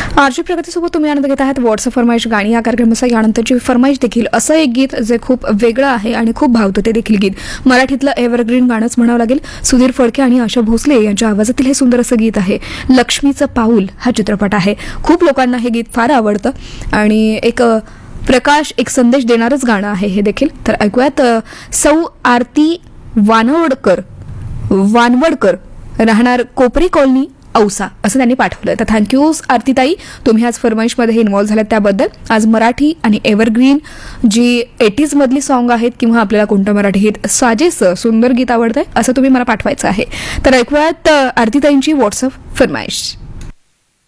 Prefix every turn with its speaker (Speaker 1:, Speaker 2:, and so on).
Speaker 1: RG प्रगतीसोबत तुम्ही आनंद घेत आहात व्हॉट्सअप फरमाईश गाणी या कार्यक्रमाचा. यानंतरची फरमाईश देखील असं एक गीत जे खूप वेगळं आहे आणि खूप भावतं ते देखील गीत मराठीतलं एव्हरग्रीन गाणंच म्हणावं लागेल. सुधीर फडके आणि आशा भोसले यांच्या आवाजातील हे सुंदर असं गीत आहे. लक्ष्मीचं पाऊल हा चित्रपट आहे. खूप लोकांना हे गीत फार आवडतं आणि एक प्रकाश एक संदेश देणारच गाणं आहे हे देखील. तर ऐकूयात सौ आरती वानवडकर राहणार कोपरी कॉलनी औसा असं त्यांनी पाठवलं. तर थँक्यू आरतीताई, तुम्ही आज फरमाईशमध्ये इन्व्हॉल्व्ह झालात त्याबद्दल. आज मराठी आणि एव्हरग्रीन जी 80s मधली सॉन्ग आहेत किंवा आपल्याला कोणतं मराठी गीत साजेसं सुंदर गीत आवडतंय असं तुम्ही मला पाठवायचं आहे. तर ऐकूयात आरतीताईंची व्हॉट्सअप फरमाईश.